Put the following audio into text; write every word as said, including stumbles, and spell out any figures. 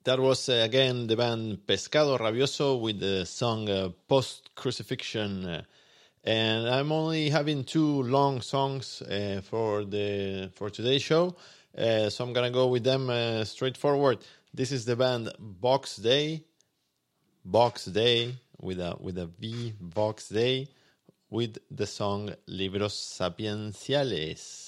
That was uh, again the band Pescado Rabioso with the song uh, Post Crucifixion. Uh, and I'm only having two long songs uh, for the for today's show, uh, so I'm gonna go with them uh, straightforward. This is the band Box Day, Box Day with a with a V, Box Day, with the song Libros Sapienciales.